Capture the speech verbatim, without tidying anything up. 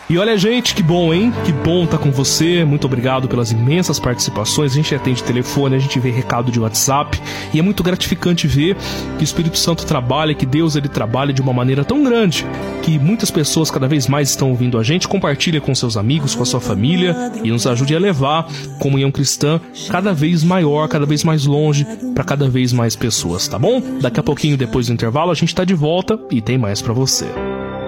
E olha, gente, que bom, hein? Que bom estar com você. Muito obrigado pelas imensas participações. A gente atende telefone, a gente vê recado de WhatsApp. E é muito gratificante ver que o Espírito Santo trabalha, que Deus ele trabalha de uma maneira tão grande que muitas pessoas cada vez mais estão ouvindo a gente. Compartilha com seus amigos, com a sua família e nos ajude a levar a comunhão cristã cada vez maior, cada vez mais longe, para cada vez mais pessoas, tá bom? Daqui a pouquinho, depois do intervalo, a gente tá de volta e tem mais pra você.